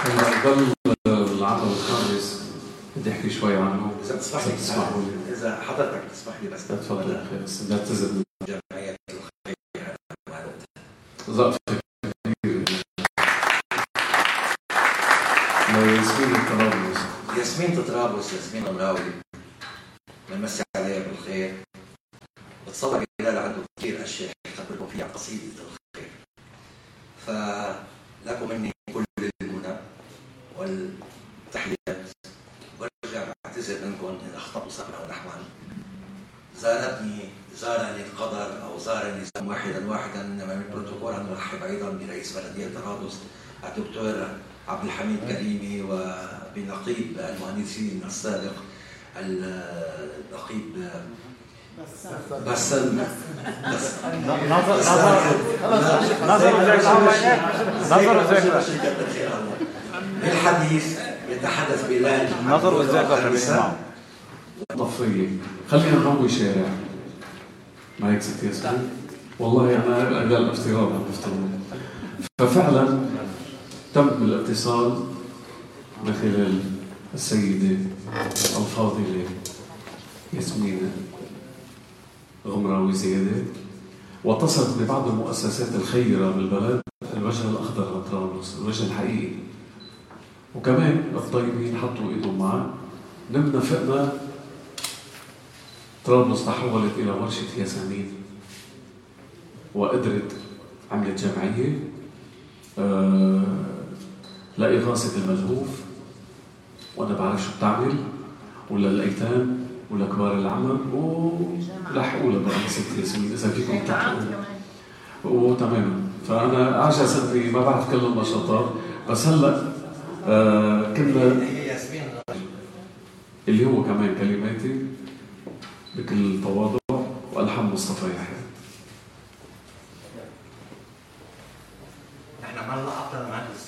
ضل العمل الخامس بدي احكي شوي عنه اذا بتسمح لي، اذا حضرتك تسمح لي بس. تفضل يا اخي، بس بعتذر من جمعيات الخير ظرف كبير لياسمين الطرابلس. ياسمين تطرابلس، ياسمين الراوي، بنمسي عليها بالخير. بتصور هلال عنده كثير اشياء يخبركم فيها عن قصيده الخير، فلكم مني كل المنى والتحيات، وارجع بعتذر منكم ان اخطات سمعا ونحوا. زارني القدر او زارني واحدا من البروتوكول ان نرحب ايضا برئيس بلديه طرابلس الدكتور عبد الحميد كريمي، وبنقيب المهندسين السابق النقيب بسام بالحديث يتحدث بلال نظر والذاكرة طفية. خلينا نروي شارع، ما هيك ست ياسمين؟ والله أنا هذا الافتراض عم بفترض. ففعلا تم الاتصال من خلال السيدة الفاضلة ياسمين غمراوي زيادة، واتصلت ببعض المؤسسات الخيرة بالبلد، الوجه الأخضر لطرابلس، الوجه الحقيقي، وكمان الطيبين حطوا إيدهم معه. نمنا فقنا، طرابلس تحولت إلى ورشة ياسمين، وقدرت عملت جمعية لإغاثة الملهوف، وأنا بعرف شو بتعمل، ولا الأيتام ولا كبار العمر، ولحقوا بقى ست ياسمين إذا فيكم تحقوا. وتماما، فأنا أعجز إني ما بعرف كل النشاطات، بس هلا كنا اللي هو كمان كلماتي بكل تواضع والحان مصطفى يحيى. احنا ما لقطنا